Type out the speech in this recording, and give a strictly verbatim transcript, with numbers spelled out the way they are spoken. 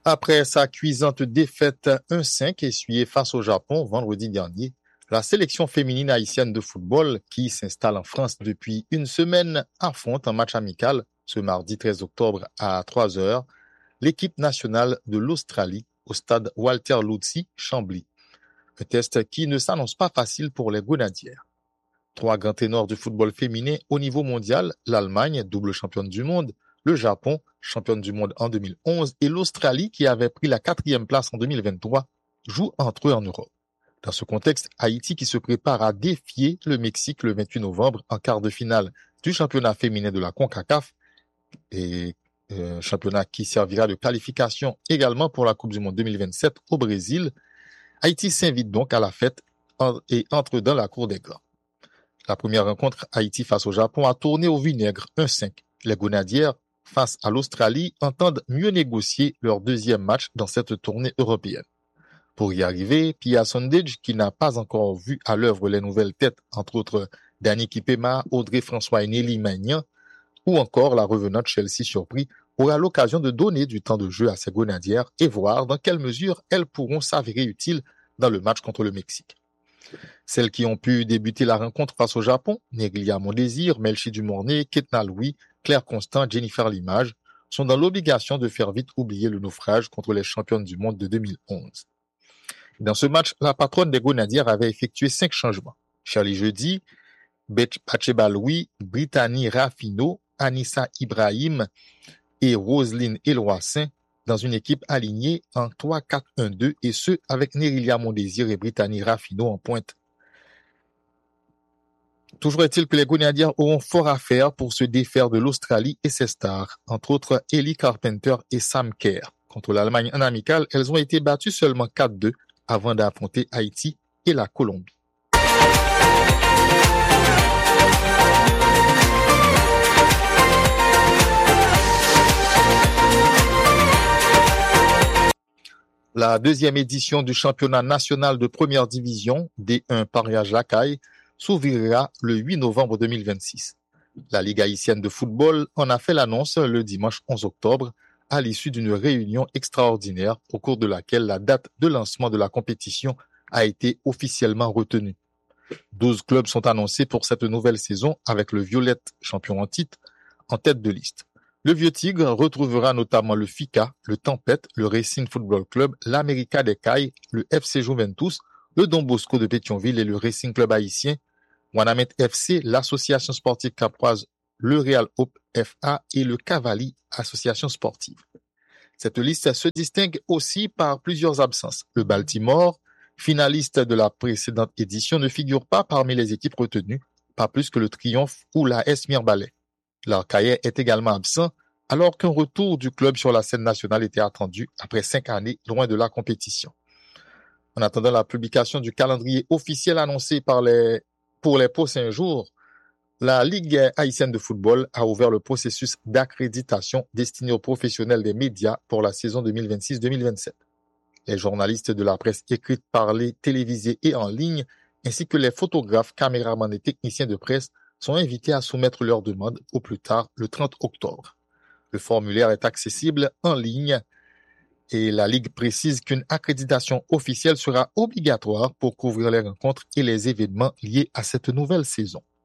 Après sa cuisante défaite un cinq essuyée face au Japon vendredi dernier, la sélection féminine haïtienne de football, qui s'installe en France depuis une semaine, affronte un match amical ce mardi treize octobre à trois heures l'équipe nationale de l'Australie au stade Walter Luzzi, Chambly. Un test qui ne s'annonce pas facile pour les Grenadières. Trois grands ténors du football féminin au niveau mondial, l'Allemagne, double championne du monde, le Japon, championne du monde en deux mille onze, et l'Australie, qui avait pris la quatrième place en deux mille vingt-trois, jouent entre eux en Europe. Dans ce contexte, Haïti qui se prépare à défier le Mexique le vingt-huit novembre en quart de finale du championnat féminin de la CONCACAF, et euh, championnat qui servira de qualification également pour la Coupe du Monde deux mille vingt-sept au Brésil. Haïti s'invite donc à la fête et entre dans la cour des grands. La première rencontre Haïti face au Japon a tourné au vinaigre un cinq. Les Grenadières, face à l'Australie, entendent mieux négocier leur deuxième match dans cette tournée européenne. Pour y arriver, Pia Sondage, qui n'a pas encore vu à l'œuvre les nouvelles têtes, entre autres Dani Kipema, Audrey François et Nelly Magnan, ou encore la revenante Chelsea Surpris, aura l'occasion de donner du temps de jeu à ses Grenadières et voir dans quelle mesure elles pourront s'avérer utiles dans le match contre le Mexique. Celles qui ont pu débuter la rencontre face au Japon, Neglia Mondésir, Melchi Dumornay, Ketna Louis, Claire Constant, Jennifer Limage, sont dans l'obligation de faire vite oublier le naufrage contre les championnes du monde de deux mille onze. Dans ce match, la patronne des Grenadières avait effectué cinq changements. Charlie Jeudi, Bacheba Louis, Brittany Raffino, Anissa Ibrahim et Roselyne Eloissin dans une équipe alignée en trois quatre un deux et ce avec Nerilia Mondésir et Brittany Raffino en pointe. Toujours est-il que les Grenadières auront fort à faire pour se défaire de l'Australie et ses stars, entre autres Ellie Carpenter et Sam Kerr. Contre l'Allemagne en amical, elles ont été battues seulement quatre deux avant d'affronter Haïti et la Colombie. La deuxième édition du championnat national de première division, D un Paria-Jacaille, s'ouvrira le huit novembre deux mille vingt-six. La Ligue haïtienne de football en a fait l'annonce le dimanche onze octobre à l'issue d'une réunion extraordinaire au cours de laquelle la date de lancement de la compétition a été officiellement retenue. douze clubs sont annoncés pour cette nouvelle saison avec le Violette, champion en titre, en tête de liste. Le Vieux Tigre retrouvera notamment le F I C A, le Tempête, le Racing Football Club, l'América des Cailles, le F C Juventus, le Don Bosco de Pétionville et le Racing Club haïtien, Wanamet F C, l'Association sportive caproise, le Real Hope F A et le Cavali, association sportive. Cette liste se distingue aussi par plusieurs absences. Le Baltimore, finaliste de la précédente édition, ne figure pas parmi les équipes retenues, pas plus que le Triomphe ou la S Mirbalais. L'Arcaïen est également absent, alors qu'un retour du club sur la scène nationale était attendu après cinq années loin de la compétition. En attendant la publication du calendrier officiel annoncé par les, pour les prochains jours, la Ligue haïtienne de football a ouvert le processus d'accréditation destiné aux professionnels des médias pour la saison deux mille vingt-six deux mille vingt-sept. Les journalistes de la presse écrite, parlée, télévisée et en ligne, ainsi que les photographes, caméramans et techniciens de presse sont invités à soumettre leurs demandes au plus tard le trente octobre. Le formulaire est accessible en ligne et la Ligue précise qu'une accréditation officielle sera obligatoire pour couvrir les rencontres et les événements liés à cette nouvelle saison.